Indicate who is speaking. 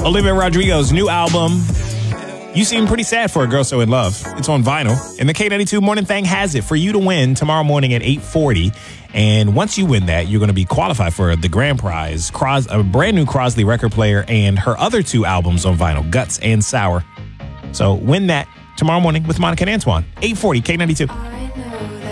Speaker 1: Olivia Rodrigo's new album, You Seem Pretty Sad for a Girl So in Love. It's on vinyl. And the K92 Morning Thing has it for you to win tomorrow morning at 8:40. And once you win that, you're going to be qualified for the grand prize, a brand new Crosley record player and her other 2 albums on vinyl, Guts and Sour. So win that tomorrow morning with Monica and Antoine. 8:40 K92.